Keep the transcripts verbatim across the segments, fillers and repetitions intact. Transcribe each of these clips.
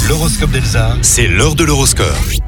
L'horoscope d'Elsa, c'est l'heure de l'horoscope.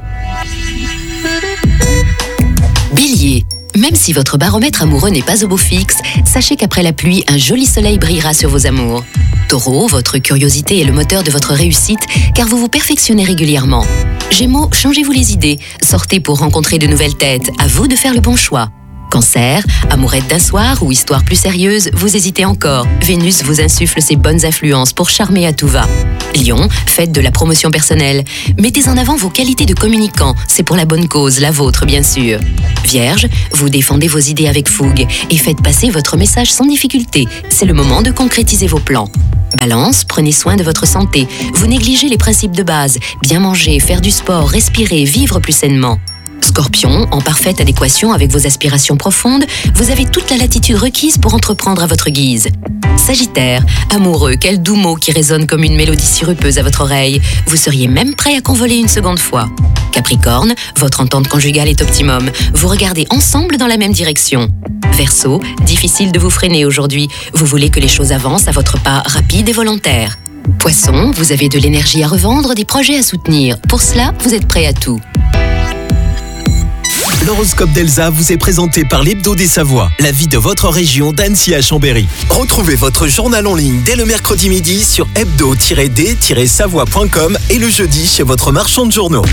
Bélier, même si votre baromètre amoureux n'est pas au beau fixe, sachez qu'après la pluie, un joli soleil brillera sur vos amours. Taureau, votre curiosité est le moteur de votre réussite car vous vous perfectionnez régulièrement. Gémeaux, changez-vous les idées, sortez pour rencontrer de nouvelles têtes, à vous de faire le bon choix. Cancer, amourette d'un soir ou histoire plus sérieuse, vous hésitez encore. Vénus vous insuffle ses bonnes influences pour charmer à tout va. Lion, faites de la promotion personnelle. Mettez en avant vos qualités de communicant, c'est pour la bonne cause, la vôtre bien sûr. Vierge, vous défendez vos idées avec fougue et faites passer votre message sans difficulté. C'est le moment de concrétiser vos plans. Balance, prenez soin de votre santé. Vous négligez les principes de base. Bien manger, faire du sport, respirer, vivre plus sainement. Scorpion, en parfaite adéquation avec vos aspirations profondes, vous avez toute la latitude requise pour entreprendre à votre guise. Sagittaire, amoureux, quel doux mot qui résonne comme une mélodie sirupeuse à votre oreille. Vous seriez même prêt à convoler une seconde fois. Capricorne, votre entente conjugale est optimum. Vous regardez ensemble dans la même direction. Verseau, difficile de vous freiner aujourd'hui. Vous voulez que les choses avancent à votre pas rapide et volontaire. Poisson, vous avez de l'énergie à revendre, des projets à soutenir. Pour cela, vous êtes prêt à tout. L'horoscope d'Elsa vous est présenté par l'Hebdo des Savoies, la vie de votre région d'Annecy à Chambéry. Retrouvez votre journal en ligne dès le mercredi midi sur hebdo tiret d tiret savoie point com et le jeudi chez votre marchand de journaux.